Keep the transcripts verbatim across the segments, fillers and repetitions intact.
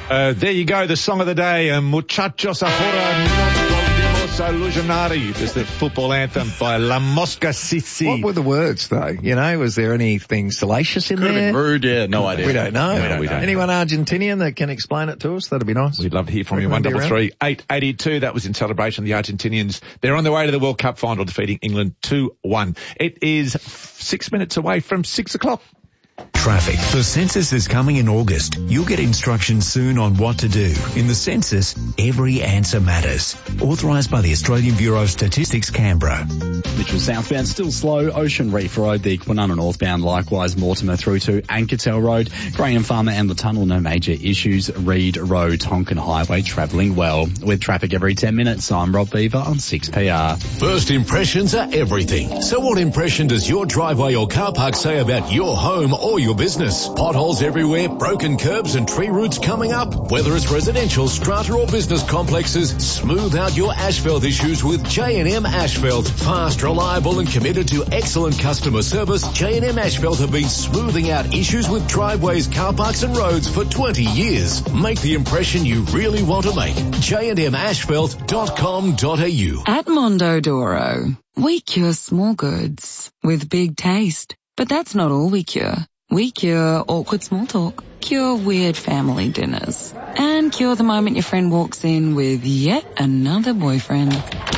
Uh, there you go, the song of the day, uh, Muchachos Ahora Nos Volvimos a Ilusionari. It's the football anthem by La Mosca Sissi. What were the words, though? You know, was there anything salacious in Could there? have been rude, yeah, no idea. We don't know. No, we don't we know. don't Anyone Argentinian that can explain it to us? That'd be nice. We'd love to hear from you. One double three eight eighty two. That was in celebration of the Argentinians. They're on their way to the World Cup final, defeating England two one. It is six minutes away from six o'clock. Traffic. The census is coming in August. You'll get instructions soon on what to do. In the census, every answer matters. Authorised by the Australian Bureau of Statistics, Canberra. Mitchell southbound still slow. Ocean Reef Road, the Kwinana northbound likewise. Mortimer through to Ankertel Road. Graham Farmer and the tunnel, no major issues. Reed Road, Tonkin Highway travelling well. With traffic every ten minutes, I'm Rob Beaver on six P R. First impressions are everything. So what impression does your driveway or car park say about your home or your business? Potholes everywhere, broken curbs and tree roots coming up. Whether it's residential, strata or business complexes, smooth out your asphalt issues with J and M Asphalt. Fast, reliable and committed to excellent customer service, J and M Asphalt have been smoothing out issues with driveways, car parks and roads for twenty years. Make the impression you really want to make. J and M asphalt dot com dot a u. At Mondodoro, we cure small goods with big taste. But that's not all we cure. We cure awkward small talk, cure weird family dinners, and cure the moment your friend walks in with yet another boyfriend.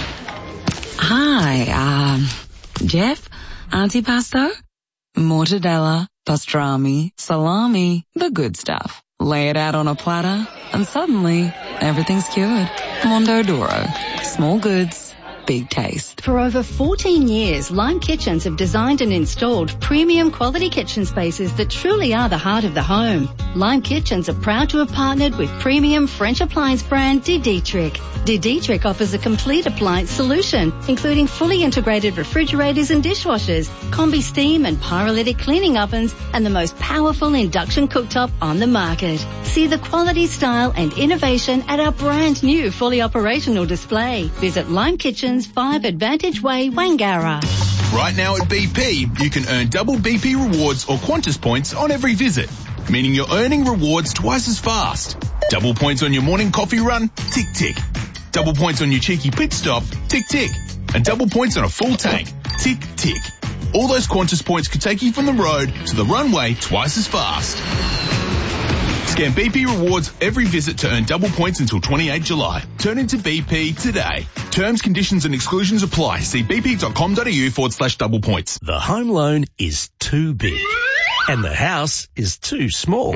Hi, um, Jeff, antipasto, mortadella, pastrami, salami, the good stuff. Lay it out on a platter, and suddenly everything's cured. Mondodoro, small goods, big taste. For over fourteen years, Lime Kitchens have designed and installed premium quality kitchen spaces that truly are the heart of the home. Lime Kitchens are proud to have partnered with premium French appliance brand De Dietrich. De Dietrich offers a complete appliance solution, including fully integrated refrigerators and dishwashers, combi steam and pyrolytic cleaning ovens, and the most powerful induction cooktop on the market. See the quality, style and innovation at our brand new fully operational display. Visit Lime Kitchens, five Advantage Way, Wangara. Right now at B P, you can earn double B P rewards or Qantas points on every visit, meaning you're earning rewards twice as fast. Double points on your morning coffee run, tick tick. Double points on your cheeky pit stop, tick tick. And double points on a full tank, tick tick. All those Qantas points could take you from the road to the runway twice as fast. Scan B P rewards every visit to earn double points until twenty-eighth of July. Turn into B P today. Terms, conditions and exclusions apply. See bp.com.au forward slash double points. The home loan is too big and the house is too small.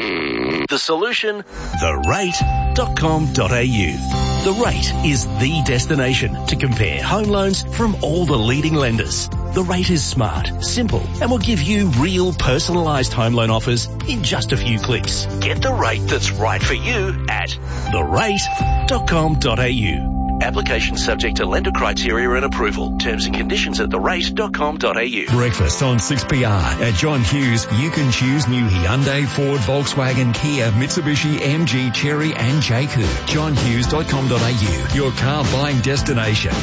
The solution, the rate dot com dot a u. The Rate is the destination to compare home loans from all the leading lenders. The Rate is smart, simple, and will give you real personalised home loan offers in just a few clicks. Get the rate that's right for you at the rate dot com dot a u. Application subject to lender criteria and approval. Terms and conditions at the rate dot com dot a u. Breakfast on six P R. At John Hughes, you can choose new Hyundai, Ford, Volkswagen, Kia, Mitsubishi, M G, Chery and J K U. john hughes dot com dot a u. Your car buying destination.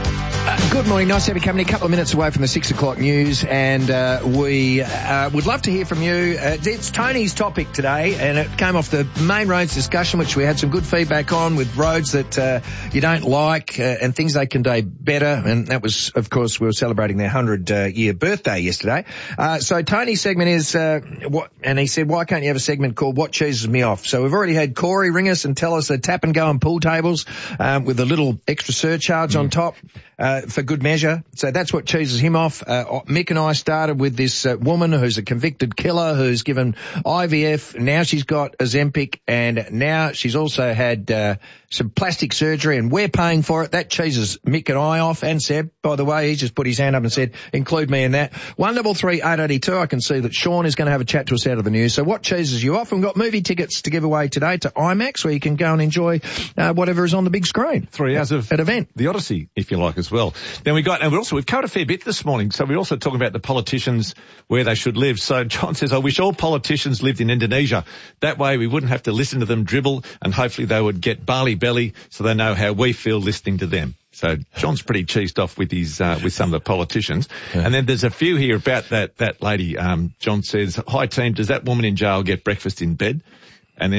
Uh, good morning. Nice to have you company. A couple of minutes away from the six o'clock news, and uh, we uh, would love to hear from you. Uh, it's Tony's topic today, and it came off the main roads discussion, which we had some good feedback on, with roads that uh, you don't like uh, and things they can do better. And that was, of course, we were celebrating their hundred-year uh, birthday yesterday. Uh, so Tony's segment is, uh, what, and he said, why can't you have a segment called What Cheeses Me Off? So we've already had Corey ring us and tell us the tap and go and pool tables um, with a little extra surcharge mm. on top. Uh, for good measure. So that's what cheeses him off. Uh, Mick and I started with this uh, woman who's a convicted killer who's given I V F. Now she's got Ozempic, and now she's also had uh, some plastic surgery, and we're paying for it. That cheeses Mick and I off, and Seb, by the way, he just put his hand up and said, include me in that. one double three eight eight two. I can see that Sean is going to have a chat to us out of the news. So what cheeses you off? We've got movie tickets to give away today to IMAX, where you can go and enjoy uh, whatever is on the big screen. Three hours of an event. The Odyssey, if you like, as well. Then we got, and we also, we've covered a fair bit this morning, so we're also talking about the politicians, where they should live. So John says, I wish all politicians lived in Indonesia. That way we wouldn't have to listen to them dribble, and hopefully they would get barley belly so they know how we feel listening to them. So John's pretty cheesed off with his, uh, with some of the politicians. Yeah. And then there's a few here about that, that lady. Um, John says, hi team, does that woman in jail get breakfast in bed? And then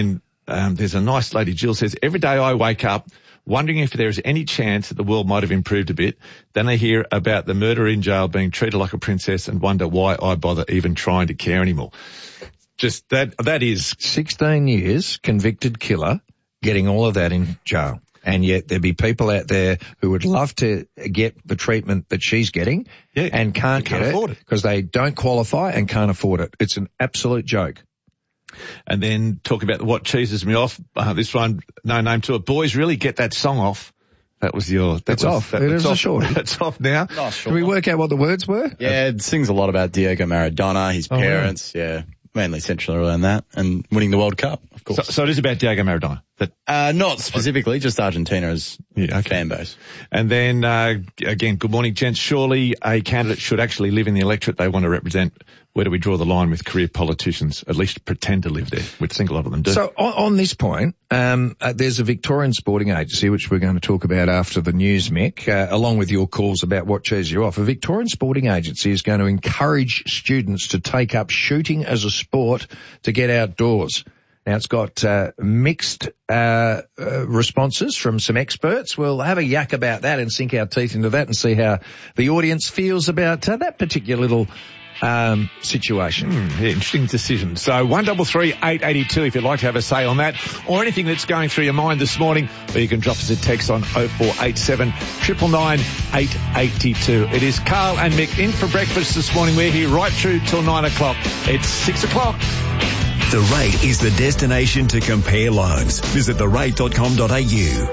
um, there's a nice lady, Jill says, every day I wake up wondering if there is any chance that the world might have improved a bit. Then I hear about the murderer in jail being treated like a princess and wonder why I bother even trying to care anymore. Just that, that is... sixteen years, convicted killer, getting all of that in jail. And yet there'd be people out there who would love to get the treatment that she's getting yeah, and can't, can't get afford it it because they don't qualify and can't afford it. It's an absolute joke. And then talk about what cheeses me off. Uh, this one, no name to it. Boys, really get that song off. That was your... That it's was, off. That, it is off. a short. It's off now. Nice short Did we one. work out what the words were? Yeah, it sings a lot about Diego Maradona, his Oh, parents, yeah. yeah. Mainly central around that, and winning the World Cup, of course. So, so it is about Diego Maradona. That, uh, not specifically, just Argentina's yeah, okay. fan base. And then, uh, again, good morning, gents. Surely a candidate should actually live in the electorate they want to represent. Where do we draw the line with career politicians? At least pretend to live there, which I think a lot of them do. So on, on this point, um, uh, there's a Victorian sporting agency, which we're going to talk about after the news, Mick, uh, along with your calls about what cheese you off. A Victorian sporting agency is going to encourage students to take up shooting as a sport to get outdoors. Now, it's got uh, mixed uh, uh, responses from some experts. We'll have a yak about that and sink our teeth into that and see how the audience feels about uh, that particular little um, situation. Mm, yeah, interesting decision. So one double three eight eighty two if you'd like to have a say on that or anything that's going through your mind this morning, or you can drop us a text on oh four eight seven, nine nine nine, eight eight two. It is Carl and Mick in for breakfast this morning. We're here right through till nine o'clock. It's six o'clock. The Rate is the destination to compare loans. Visit the rate dot com dot a u.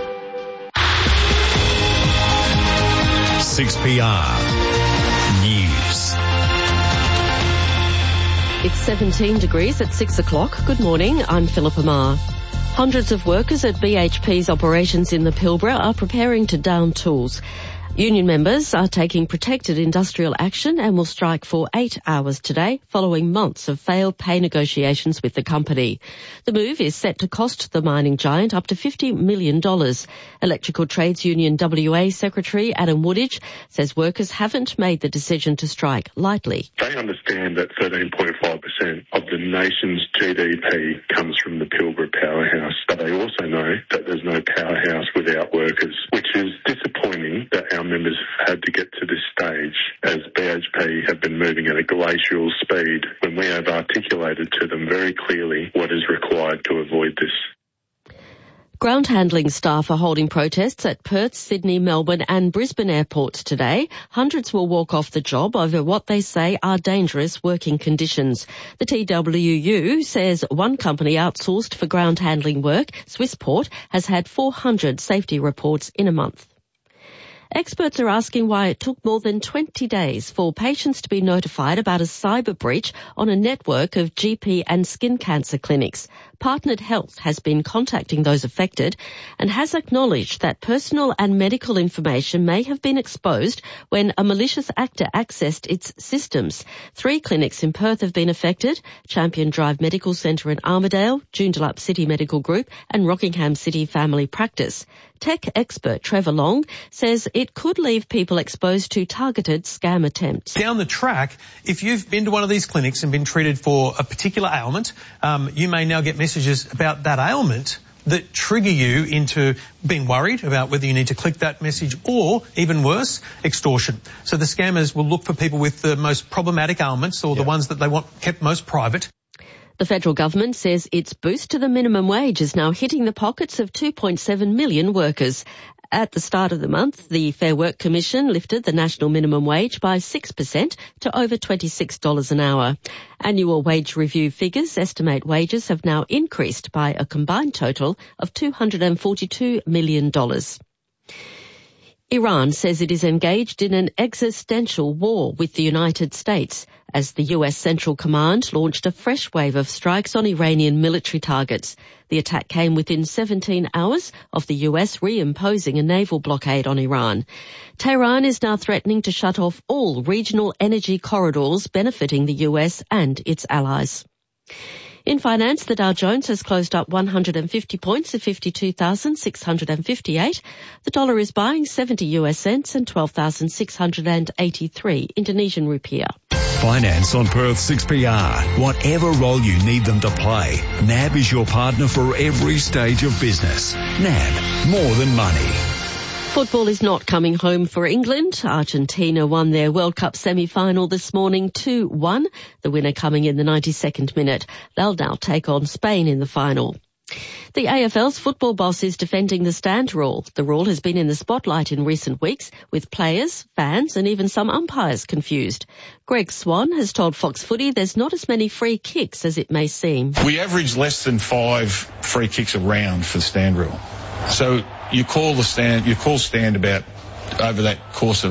six P R News. It's seventeen degrees at six o'clock. Good morning, I'm Philippa Marr. Hundreds of workers at B H P's operations in the Pilbara are preparing to down tools. Union members are taking protected industrial action and will strike for eight hours today, following months of failed pay negotiations with the company. The move is set to cost the mining giant up to fifty million dollars. Electrical Trades Union W A Secretary Adam Woodage says workers haven't made the decision to strike lightly. They understand that thirteen point five percent of the nation's G D P comes from the Pilbara powerhouse, but they also know that there's no powerhouse without workers, which is disappointing that our members have had to get to this stage as B H P have been moving at a glacial speed when we have articulated to them very clearly what is required to avoid this. Ground handling staff are holding protests at Perth, Sydney, Melbourne and Brisbane airports today. Hundreds will walk off the job over what they say are dangerous working conditions. The T W U says one company outsourced for ground handling work, Swissport, has had four hundred safety reports in a month. Experts are asking why it took more than twenty days for patients to be notified about a cyber breach on a network of G P and skin cancer clinics. Partnered Health has been contacting those affected and has acknowledged that personal and medical information may have been exposed when a malicious actor accessed its systems. Three clinics in Perth have been affected: Champion Drive Medical Centre in Armidale, Joondalup City Medical Group and Rockingham City Family Practice. Tech expert Trevor Long says it could leave people exposed to targeted scam attempts. Down the track, if you've been to one of these clinics and been treated for a particular ailment, um, you may now get messages about that ailment that trigger you into being worried about whether you need to click that message or, even worse, extortion. So the scammers will look for people with the most problematic ailments or the ones that they want kept most private. The federal government says its boost to the minimum wage is now hitting the pockets of two point seven million workers. At the start of the month, the Fair Work Commission lifted the national minimum wage by six percent to over twenty-six dollars an hour. Annual wage review figures estimate wages have now increased by a combined total of two hundred forty-two million dollars. Iran says it is engaged in an existential war with the United States as the U S Central Command launched a fresh wave of strikes on Iranian military targets. The attack came within seventeen hours of the U S reimposing a naval blockade on Iran. Tehran is now threatening to shut off all regional energy corridors benefiting the U S and its allies. In finance, the Dow Jones has closed up one hundred fifty points at fifty-two thousand six hundred fifty-eight. The dollar is buying seventy U S cents and twelve thousand six hundred eighty-three Indonesian rupiah. Finance on Perth six P R. Whatever role you need them to play, N A B is your partner for every stage of business. N A B, more than money. Football is not coming home for England. Argentina won their World Cup semi-final this morning two one, the winner coming in the ninety-second minute. They'll now take on Spain in the final. The A F L's football boss is defending the stand rule. The rule has been in the spotlight in recent weeks, with players, fans and even some umpires confused. Greg Swan has told Fox Footy there's not as many free kicks as it may seem. We average less than five free kicks a round for the stand rule. So you call the stand, you call stand about over that course of